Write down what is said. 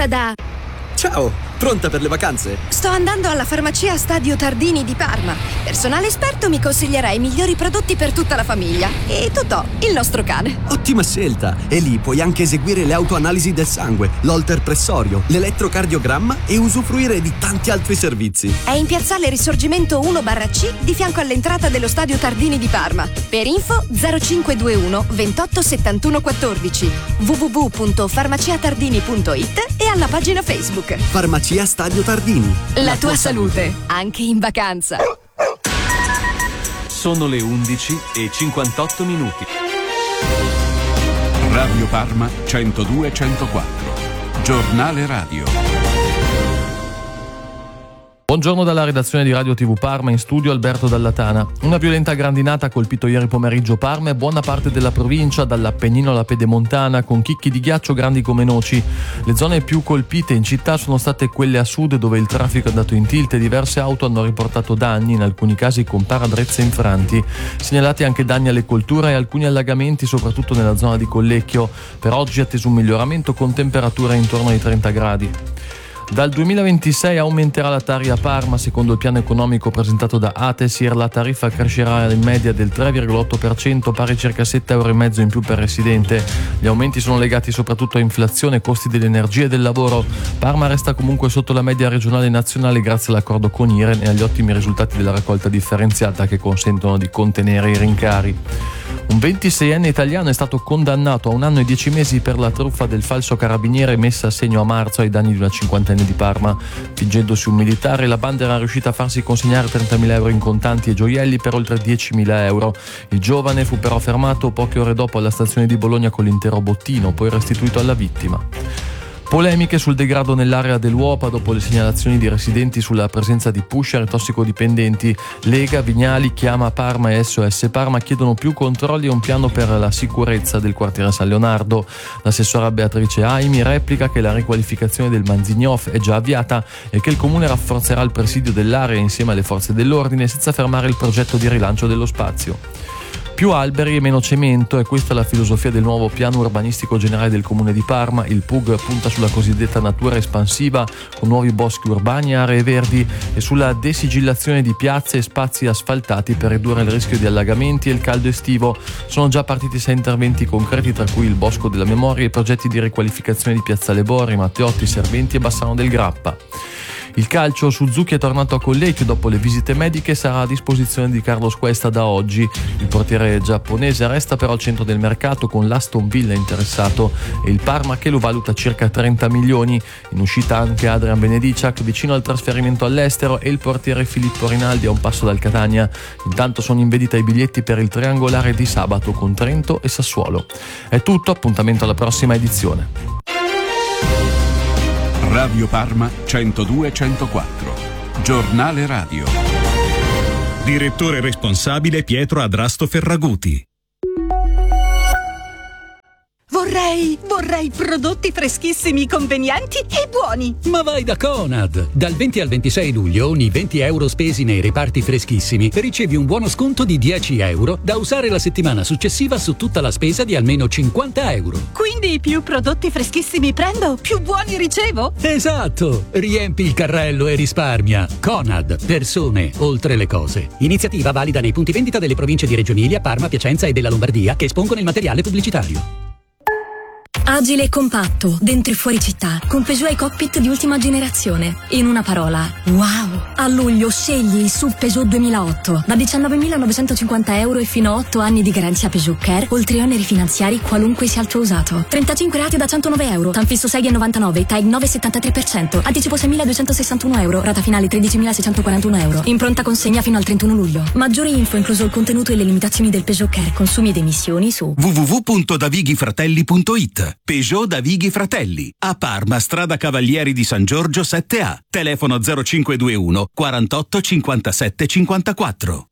chiamata da... Ciao, pronta per le vacanze? Sto andando alla farmacia Stadio Tardini di Parma. Personale esperto mi consiglierà i migliori prodotti per tutta la famiglia. E Totò, il nostro cane. Ottima scelta! E lì puoi anche eseguire le autoanalisi del sangue, l'holter pressorio, l'elettrocardiogramma e usufruire di tanti altri servizi. È in piazzale Risorgimento 1/C di fianco all'entrata dello Stadio Tardini di Parma. Per info 0521 28 71 14 www.farmaciatardini.it e alla pagina Facebook. Farmacia Stadio Tardini. La tua salute, anche in vacanza. Sono le 11:58. Radio Parma 102-104. Giornale radio. Buongiorno dalla redazione di Radio TV Parma, in studio Alberto Dallatana. Una violenta grandinata ha colpito ieri pomeriggio Parma e buona parte della provincia, dall'Appennino alla Pedemontana, con chicchi di ghiaccio grandi come noci. Le zone più colpite in città sono state quelle a sud, dove il traffico è andato in tilt e diverse auto hanno riportato danni, in alcuni casi con paradrezze infranti. Segnalati anche danni alle colture e alcuni allagamenti, soprattutto nella zona di Collecchio. Per oggi è atteso un miglioramento con temperature intorno ai 30 gradi. Dal 2026 aumenterà la Tari a Parma. Secondo il piano economico presentato da Atesir, la tariffa crescerà in media del 3,8%, pari a circa 7,5 € in più per residente. Gli aumenti sono legati soprattutto a inflazione, costi dell'energia e del lavoro. Parma resta comunque sotto la media regionale e nazionale grazie all'accordo con Iren e agli ottimi risultati della raccolta differenziata che consentono di contenere i rincari. Un 26enne italiano è stato condannato a 1 anno e 10 mesi per la truffa del falso carabiniere messa a segno a marzo ai danni di una cinquantenne di Parma. Fingendosi un militare, la banda era riuscita a farsi consegnare 30.000 € in contanti e gioielli per oltre 10.000 €. Il giovane fu però fermato poche ore dopo alla stazione di Bologna con l'intero bottino, poi restituito alla vittima. Polemiche sul degrado nell'area dell'Uopa dopo le segnalazioni di residenti sulla presenza di pusher e tossicodipendenti. Lega, Vignali, Chiama Parma e SOS Parma chiedono più controlli e un piano per la sicurezza del quartiere San Leonardo. L'assessora Beatrice Aimi replica che la riqualificazione del Manzignof è già avviata e che il comune rafforzerà il presidio dell'area insieme alle forze dell'ordine senza fermare il progetto di rilancio dello spazio. Più alberi e meno cemento, è questa la filosofia del nuovo piano urbanistico generale del comune di Parma. Il PUG punta sulla cosiddetta natura espansiva con nuovi boschi urbani e aree verdi e sulla desigillazione di piazze e spazi asfaltati per ridurre il rischio di allagamenti e il caldo estivo. Sono già partiti 6 interventi concreti, tra cui il Bosco della Memoria e i progetti di riqualificazione di Piazzale Borri, Matteotti, Serventi e Bassano del Grappa. Il calcio, Suzuki è tornato a Collecchio dopo le visite mediche e sarà a disposizione di Carlos Cuesta da oggi. Il portiere giapponese resta però al centro del mercato, con l'Aston Villa interessato e il Parma che lo valuta circa 30 milioni. In uscita anche Adrian Benediciak, vicino al trasferimento all'estero, e il portiere Filippo Rinaldi a un passo dal Catania. Intanto sono in vendita i biglietti per il triangolare di sabato con Trento e Sassuolo. È tutto, appuntamento alla prossima edizione. Radio Parma 102-104. Giornale radio. Direttore responsabile Pietro Adrasto Ferraguti. Vorrei prodotti freschissimi, convenienti e buoni. Ma vai da Conad! Dal 20 al 26 luglio ogni 20 € spesi nei reparti freschissimi ricevi un buono sconto di 10 € da usare la settimana successiva su tutta la spesa di almeno 50 €. Quindi più prodotti freschissimi prendo, più buoni ricevo? Esatto! Riempi il carrello e risparmia. Conad, persone oltre le cose. Iniziativa valida nei punti vendita delle province di Reggio Emilia, Parma, Piacenza e della Lombardia che espongono il materiale pubblicitario. Agile e compatto, dentro e fuori città, con Peugeot e cockpit di ultima generazione. In una parola, wow! A luglio scegli il SUV Peugeot 2008, da 19.950 € e fino a 8 anni di garanzia Peugeot Care, oltre oneri finanziari qualunque sia il tuo usato. 35 rate da 109 €, tanfisso 6,99, TAG 9,73%, anticipo 6.261 €, rata finale 13.641 €. In pronta consegna fino al 31 luglio. Maggiori info, incluso il contenuto e le limitazioni del Peugeot Care, consumi ed emissioni su www.davighifratelli.it. Peugeot Davighi Fratelli, a Parma, strada Cavalieri di San Giorgio 7A, telefono 0521 48 57 54.